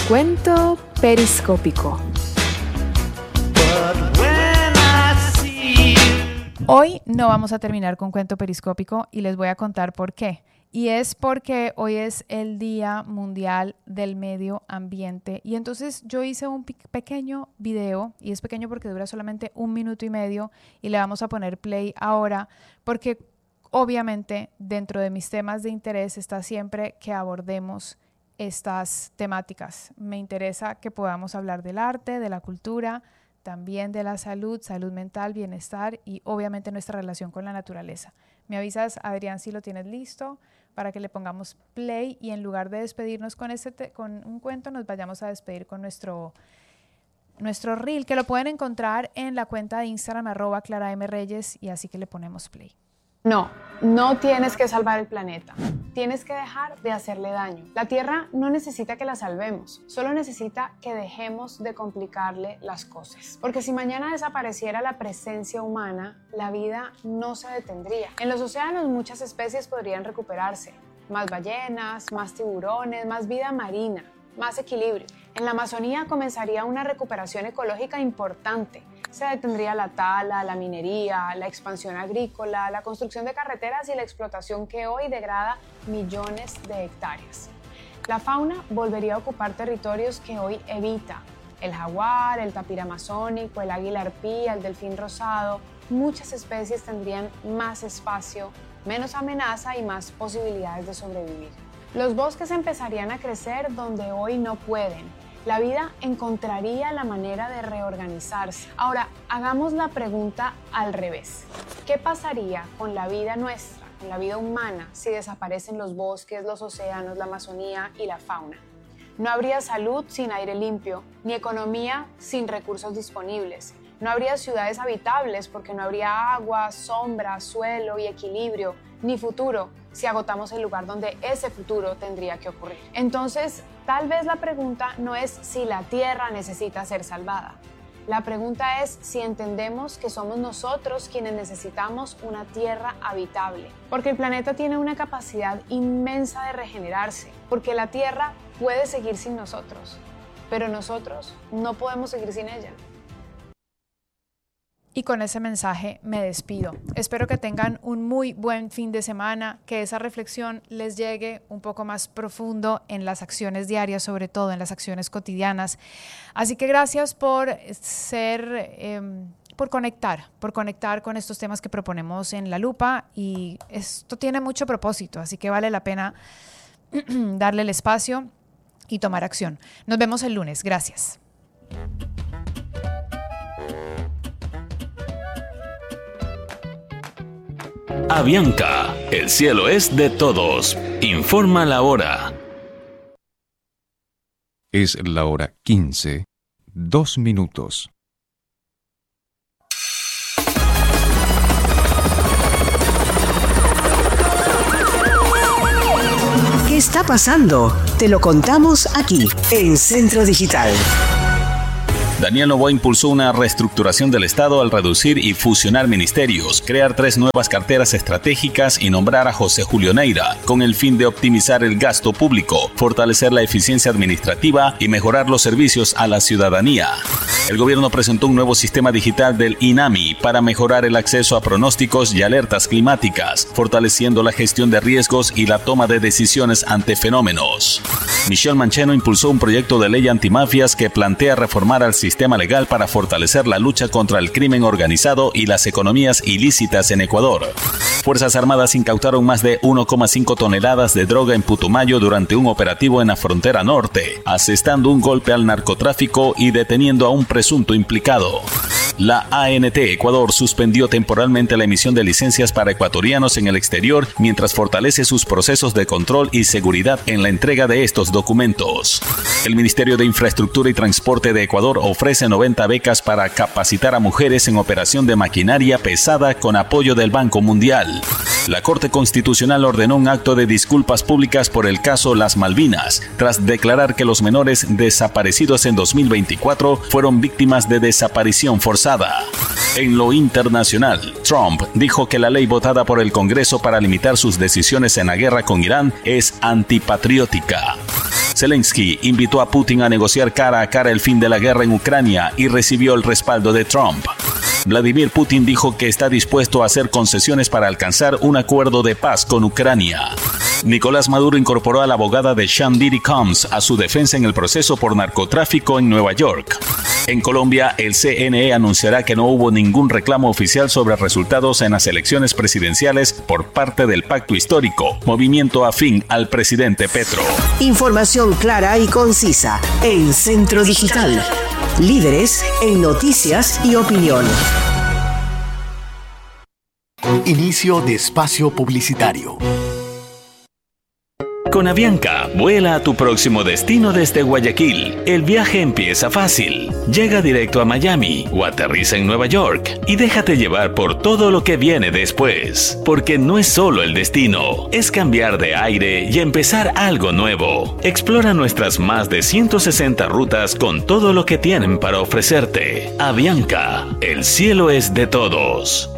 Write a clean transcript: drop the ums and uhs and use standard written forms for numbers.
Cuento periscópico. Hoy no vamos a terminar con cuento periscópico y les voy a contar por qué. Y es porque hoy es el Día Mundial del Medio Ambiente y entonces yo hice un pequeño video, y es pequeño porque dura solamente 1 minuto y medio y le vamos a poner play ahora porque obviamente dentro de mis temas de interés está siempre que abordemos estas temáticas. Me interesa que podamos hablar del arte, de la cultura, también de la salud, salud mental, bienestar y obviamente nuestra relación con la naturaleza. Me avisas, Adrián, si lo tienes listo para que le pongamos play y en lugar de despedirnos con un cuento, nos vayamos a despedir con nuestro reel, que lo pueden encontrar en la cuenta de Instagram @ClaraMReyes, y así que le ponemos play. No tienes que salvar el planeta. Tienes que dejar de hacerle daño. La Tierra no necesita que la salvemos, solo necesita que dejemos de complicarle las cosas. Porque si mañana desapareciera la presencia humana, la vida no se detendría. En los océanos muchas especies podrían recuperarse. Más ballenas, más tiburones, más vida marina, más equilibrio. En la Amazonía comenzaría una recuperación ecológica importante. Se detendría la tala, la minería, la expansión agrícola, la construcción de carreteras y la explotación que hoy degrada millones de hectáreas. La fauna volvería a ocupar territorios que hoy evita. El jaguar, el tapir amazónico, el águila arpía, el delfín rosado. Muchas especies tendrían más espacio, menos amenaza y más posibilidades de sobrevivir. Los bosques empezarían a crecer donde hoy no pueden. La vida encontraría la manera de reorganizarse. Ahora, hagamos la pregunta al revés. ¿Qué pasaría con la vida nuestra, con la vida humana, si desaparecen los bosques, los océanos, la Amazonía y la fauna? No habría salud sin aire limpio, ni economía sin recursos disponibles. No habría ciudades habitables porque no habría agua, sombra, suelo y equilibrio, ni futuro si agotamos el lugar donde ese futuro tendría que ocurrir. Entonces, tal vez la pregunta no es si la Tierra necesita ser salvada. La pregunta es si entendemos que somos nosotros quienes necesitamos una Tierra habitable. Porque el planeta tiene una capacidad inmensa de regenerarse. Porque la Tierra puede seguir sin nosotros, pero nosotros no podemos seguir sin ella. Y con ese mensaje me despido. Espero que tengan un muy buen fin de semana, que esa reflexión les llegue un poco más profundo en las acciones diarias, sobre todo en las acciones cotidianas. Así que gracias por por conectar con estos temas que proponemos en La Lupa, y esto tiene mucho propósito, así que vale la pena darle el espacio y tomar acción. Nos vemos el lunes. Gracias. Avianca, el cielo es de todos. Informa la hora. Es la hora 15, 2 minutos. ¿Qué está pasando? Te lo contamos aquí, en Centro Digital. Daniel Noboa impulsó una reestructuración del Estado al reducir y fusionar ministerios, crear 3 nuevas carteras estratégicas y nombrar a José Julio Neira, con el fin de optimizar el gasto público, fortalecer la eficiencia administrativa y mejorar los servicios a la ciudadanía. El gobierno presentó un nuevo sistema digital del INAMI para mejorar el acceso a pronósticos y alertas climáticas, fortaleciendo la gestión de riesgos y la toma de decisiones ante fenómenos. Michelle Mancheno impulsó un proyecto de ley antimafias que plantea reformar al sistema legal para fortalecer la lucha contra el crimen organizado y las economías ilícitas en Ecuador. Fuerzas Armadas incautaron más de 1,5 toneladas de droga en Putumayo durante un operativo en la frontera norte, asestando un golpe al narcotráfico y deteniendo a un presunto implicado. La ANT Ecuador suspendió temporalmente la emisión de licencias para ecuatorianos en el exterior mientras fortalece sus procesos de control y seguridad en la entrega de estos documentos. El Ministerio de Infraestructura y Transporte de Ecuador ofrece 90 becas para capacitar a mujeres en operación de maquinaria pesada con apoyo del Banco Mundial. La Corte Constitucional ordenó un acto de disculpas públicas por el caso Las Malvinas, tras declarar que los menores desaparecidos en 2024 fueron víctimas de desaparición forzada. En lo internacional, Trump dijo que la ley votada por el Congreso para limitar sus decisiones en la guerra con Irán es antipatriótica. Zelensky invitó a Putin a negociar cara a cara el fin de la guerra en Ucrania y recibió el respaldo de Trump. Vladimir Putin dijo que está dispuesto a hacer concesiones para alcanzar un acuerdo de paz con Ucrania. Nicolás Maduro incorporó a la abogada de Sean Diddy Combs a su defensa en el proceso por narcotráfico en Nueva York. En Colombia, el CNE anunciará que no hubo ningún reclamo oficial sobre resultados en las elecciones presidenciales por parte del Pacto Histórico, movimiento afín al presidente Petro. Información clara y concisa en Centro Digital. Líderes en noticias y opinión. Inicio de espacio publicitario. Con Avianca, vuela a tu próximo destino desde Guayaquil. El viaje empieza fácil. Llega directo a Miami o aterriza en Nueva York y déjate llevar por todo lo que viene después. Porque no es solo el destino, es cambiar de aire y empezar algo nuevo. Explora nuestras más de 160 rutas con todo lo que tienen para ofrecerte. Avianca, el cielo es de todos.